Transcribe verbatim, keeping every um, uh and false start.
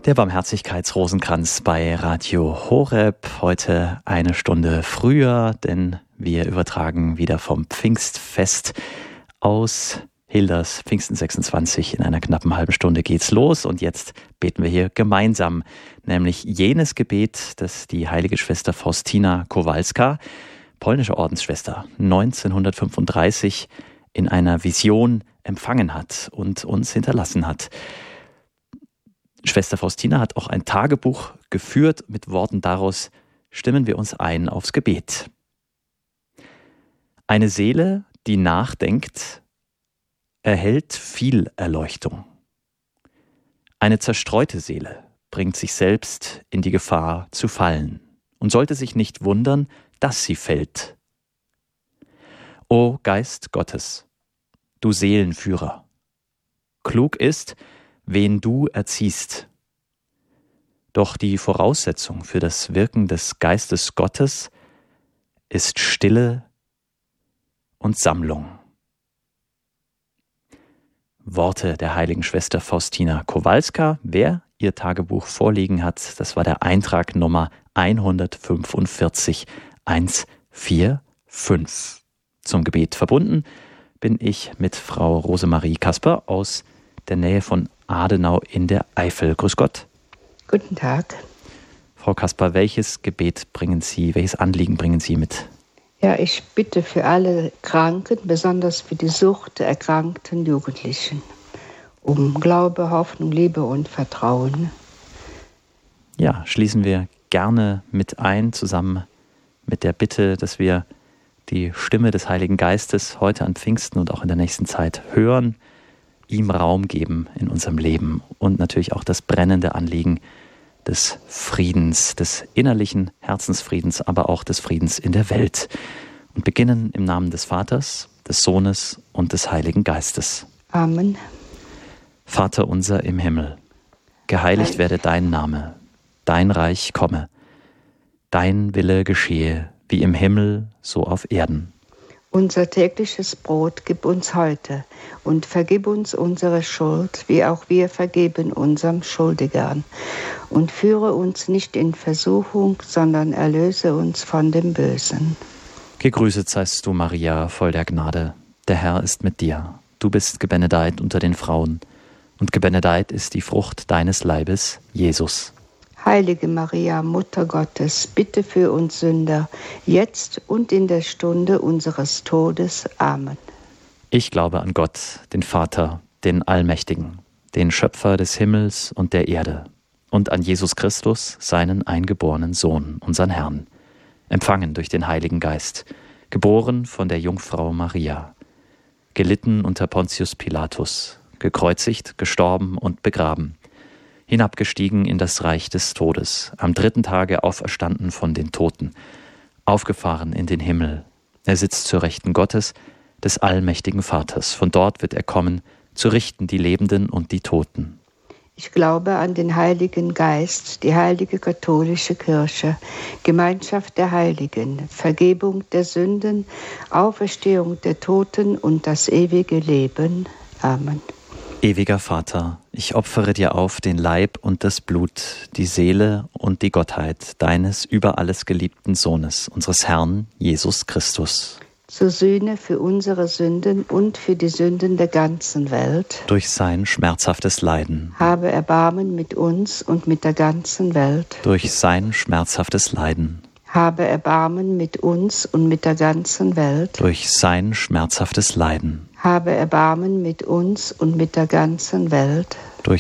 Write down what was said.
Der Barmherzigkeitsrosenkranz bei Radio Horeb. Heute eine Stunde früher, denn wir übertragen wieder vom Pfingstfest aus Hilders Pfingsten sechsundzwanzig. In einer knappen halben Stunde geht's los und jetzt beten wir hier gemeinsam, nämlich jenes Gebet, das die heilige Schwester Faustina Kowalska, polnische Ordensschwester, neunzehnhundertfünfunddreißig in einer Vision empfangen hat und uns hinterlassen hat. Schwester Faustina hat auch ein Tagebuch geführt. Mit Worten daraus stimmen wir uns ein aufs Gebet. Eine Seele, die nachdenkt, erhält viel Erleuchtung. Eine zerstreute Seele bringt sich selbst in die Gefahr zu fallen und sollte sich nicht wundern, dass sie fällt. O Geist Gottes, du Seelenführer, klug ist, wen du erziehst. Doch die Voraussetzung für das Wirken des Geistes Gottes ist Stille und Sammlung. Worte der heiligen Schwester Faustina Kowalska. Wer ihr Tagebuch vorliegen hat, das war der Eintrag Nummer hundertfünfundvierzig hundertfünfundvierzig. Zum Gebet verbunden bin ich mit Frau Rosemarie Kasper aus der Nähe von Adenau in der Eifel. Grüß Gott. Guten Tag. Frau Kasper, welches Gebet bringen Sie, welches Anliegen bringen Sie mit? Ja, ich bitte für alle Kranken, besonders für die suchterkrankten Jugendlichen, um Glaube, Hoffnung, Liebe und Vertrauen. Ja, schließen wir gerne mit ein, zusammen mit der Bitte, dass wir die Stimme des Heiligen Geistes heute an Pfingsten und auch in der nächsten Zeit hören, ihm Raum geben in unserem Leben und natürlich auch das brennende Anliegen des Friedens, des innerlichen Herzensfriedens, aber auch des Friedens in der Welt. Und beginnen im Namen des Vaters, des Sohnes und des Heiligen Geistes. Amen. Vater unser im Himmel, geheiligt werde dein Name, dein Reich komme, dein Wille geschehe, wie im Himmel, so auf Erden. Unser tägliches Brot gib uns heute und vergib uns unsere Schuld, wie auch wir vergeben unserem Schuldigern. Und führe uns nicht in Versuchung, sondern erlöse uns von dem Bösen. Gegrüßet seist du, Maria, voll der Gnade. Der Herr ist mit dir. Du bist gebenedeit unter den Frauen, und gebenedeit ist die Frucht deines Leibes, Jesus. Heilige Maria, Mutter Gottes, bitte für uns Sünder, jetzt und in der Stunde unseres Todes. Amen. Ich glaube an Gott, den Vater, den Allmächtigen, den Schöpfer des Himmels und der Erde, und an Jesus Christus, seinen eingeborenen Sohn, unseren Herrn, empfangen durch den Heiligen Geist, geboren von der Jungfrau Maria, gelitten unter Pontius Pilatus, gekreuzigt, gestorben und begraben, hinabgestiegen in das Reich des Todes, am dritten Tage auferstanden von den Toten, aufgefahren in den Himmel. Er sitzt zur Rechten Gottes, des allmächtigen Vaters. Von dort wird er kommen, zu richten die Lebenden und die Toten. Ich glaube an den Heiligen Geist, die heilige katholische Kirche, Gemeinschaft der Heiligen, Vergebung der Sünden, Auferstehung der Toten und das ewige Leben. Amen. Ewiger Vater, ich opfere dir auf den Leib und das Blut, die Seele und die Gottheit deines über alles geliebten Sohnes, unseres Herrn Jesus Christus. Zur Sühne für unsere Sünden und für die Sünden der ganzen Welt. Durch sein schmerzhaftes Leiden. Habe Erbarmen mit uns und mit der ganzen Welt. Durch sein schmerzhaftes Leiden. Habe Erbarmen mit uns und mit der ganzen Welt. Durch sein schmerzhaftes Leiden. Habe Erbarmen mit uns und mit der ganzen Welt.